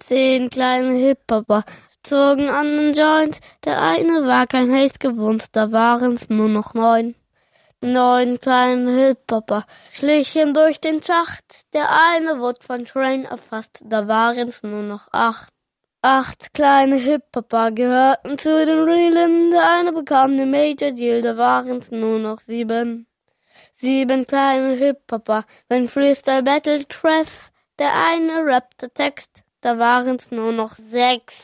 10 kleine Hip-Hopper zogen an den Joint. Der eine war kein Haze gewohnt, da waren's nur noch 9. 9 kleine Hip-Hopper schlichen durch den Schacht. Der eine wurde von Train erfasst, da waren's nur noch 8. 8 kleine Hip-Hopper gehörten zu den Realen. Der eine bekam den Major Deal, da waren's nur noch 7. 7 kleine Hip-Hopper, wenn Freestyle Battle treff. Der eine rappte Text, da waren's nur noch 6.